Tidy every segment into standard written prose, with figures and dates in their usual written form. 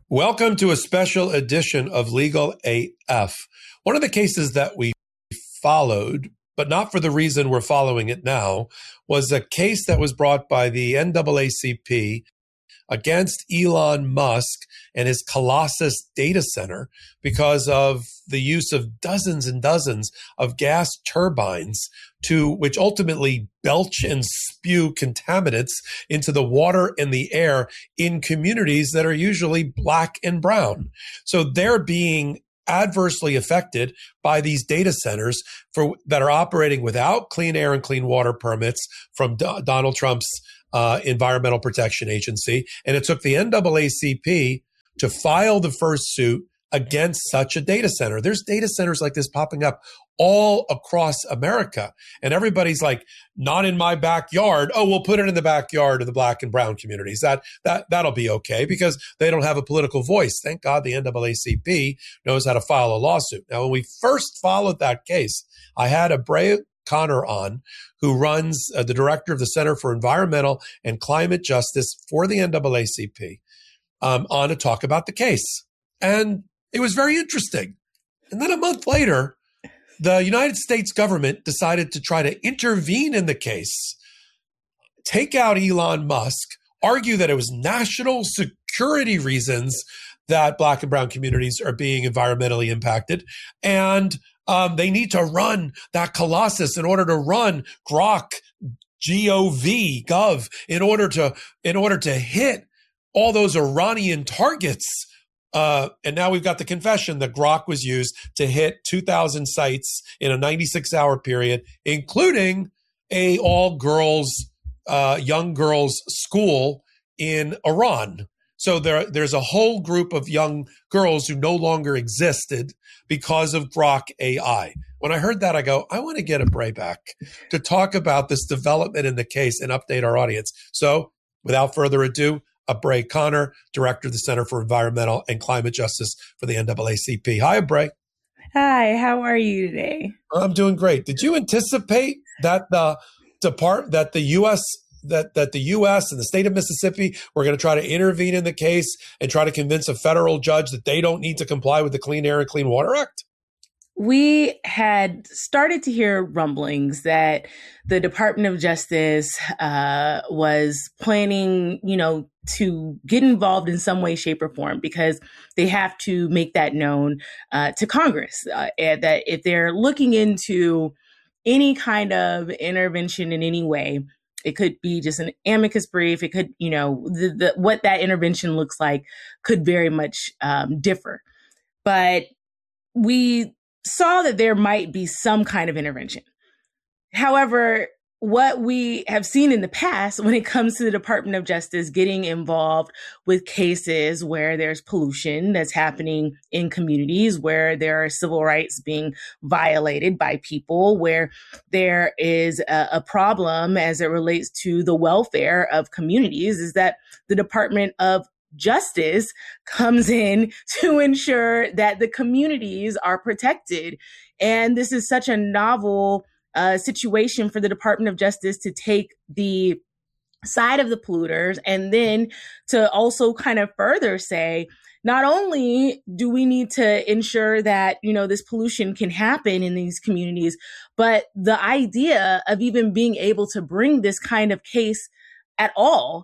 Welcome to a special edition of Legal AF. One of the cases that we followed, but not for the reason we're following it now, was a case that was brought by the NAACP against Elon Musk and his Colossus data center because of the use of dozens and dozens of gas turbines which ultimately belch and spew contaminants into the water and the air in communities that are usually black and brown. So they're being adversely affected by these data centers that are operating without clean air and clean water permits from Donald Trump's Environmental Protection Agency. And it took the NAACP to file the first suit against such a data center. There's data centers like this popping up all across America. And everybody's like, not in my backyard. Oh, we'll put it in the backyard of the black and brown communities. That'll be okay because they don't have a political voice. Thank God the NAACP knows how to file a lawsuit. Now, when we first followed that case, I had Bray Connor on, who runs the director of the Center for Environmental and Climate Justice for the NAACP, on to talk about the case. And it was very interesting. And then a month later, the United States government decided to try to intervene in the case, take out Elon Musk, argue that it was national security reasons that black and brown communities are being environmentally impacted. And they need to run that Colossus in order to run Grok, Gov, in order to hit all those Iranian targets. And now we've got the confession that Grok was used to hit 2,000 sites in a 96-hour period, including a all-girls, young girls school in Iran. So there's a whole group of young girls who no longer existed because of Grok AI. When I heard that, I go, I want to get Bray back to talk about this development in the case and update our audience. So without further ado, Bray Connor, director of the Center for Environmental and Climate Justice for the NAACP. Hi, Bray. Hi, how are you today? I'm doing great. Did you anticipate that the U.S. that the U.S. and the state of Mississippi were going to try to intervene in the case and try to convince a federal judge that they don't need to comply with the Clean Air and Clean Water Act? We had started to hear rumblings that the Department of Justice was planning, to get involved in some way, shape, or form because they have to make that known to Congress. And that if they're looking into any kind of intervention in any way, it could be just an amicus brief. It could, what that intervention looks like could very much differ. But we saw that there might be some kind of intervention. However, what we have seen in the past when it comes to the Department of Justice getting involved with cases where there's pollution that's happening in communities, where there are civil rights being violated by people, where there is a problem as it relates to the welfare of communities, is that the Department of Justice comes in to ensure that the communities are protected. And this is such a novel situation for the Department of Justice to take the side of the polluters and then to also kind of further say, not only do we need to ensure that, this pollution can happen in these communities, but the idea of even being able to bring this kind of case at all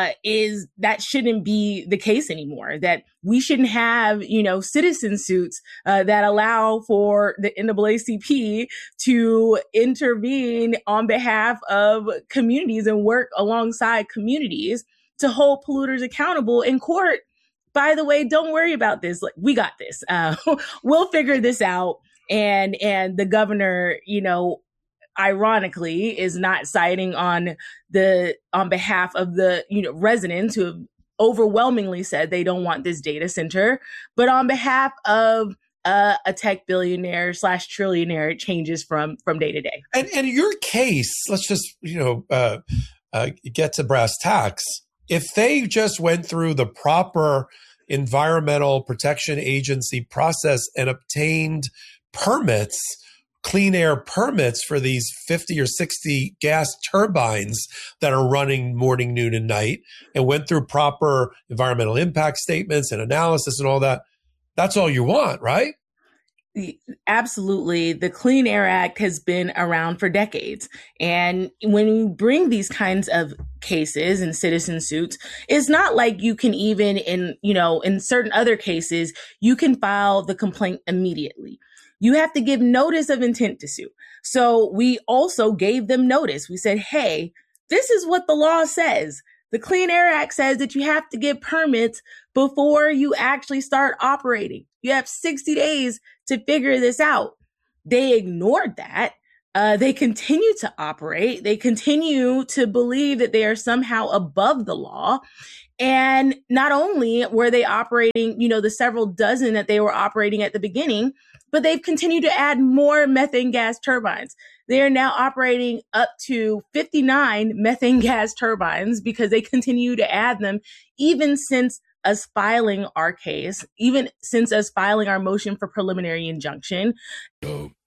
is that shouldn't be the case anymore, that we shouldn't have, citizen suits that allow for the NAACP to intervene on behalf of communities and work alongside communities to hold polluters accountable in court. By the way, don't worry about this. Like, we got this. We'll figure this out. And the governor, ironically, is not siding on behalf of the residents who have overwhelmingly said they don't want this data center, but on behalf of a tech billionaire / trillionaire, it changes from day to day. And your case, let's just get to brass tacks. If they just went through the proper Environmental Protection Agency process and obtained permits, clean air permits for these 50 or 60 gas turbines that are running morning, noon, and night, and went through proper environmental impact statements and analysis and all that, that's all you want, right? Absolutely. The Clean Air Act has been around for decades. And when you bring these kinds of cases and citizen suits, it's not like you can even in certain other cases, you can file the complaint immediately. You have to give notice of intent to sue. So we also gave them notice. We said, hey, this is what the law says. The Clean Air Act says that you have to get permits before you actually start operating. You have 60 days to figure this out. They ignored that. They continue to operate. They continue to believe that they are somehow above the law. And not only were they operating, the several dozen that they were operating at the beginning, but they've continued to add more methane gas turbines. They are now operating up to 59 methane gas turbines because they continue to add them even since us filing our case, even since us filing our motion for preliminary injunction.